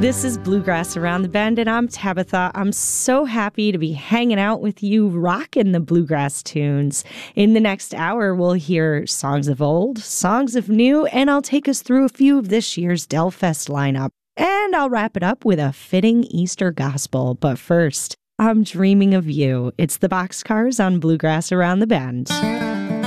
This is Bluegrass Around the Bend, and I'm Tabitha. I'm so happy to be hanging out with you, rocking the bluegrass tunes. In the next hour, we'll hear songs of old, songs of new, and I'll take us through a few of this year's Del Fest lineup. And I'll wrap it up with a fitting Easter gospel. But first, I'm dreaming of you. It's the Boxcars on Bluegrass Around the Bend.